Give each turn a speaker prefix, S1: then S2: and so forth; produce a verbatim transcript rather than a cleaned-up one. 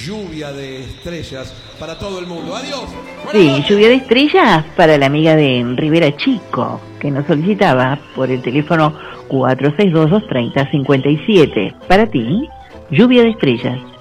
S1: lluvia de estrellas para todo el mundo. Adiós.
S2: Sí, lluvia de estrellas para la amiga de Rivera Chico, que nos solicitaba por el teléfono cuatro seis dos, dos tres cero, cinco siete. Para ti, lluvia de estrellas.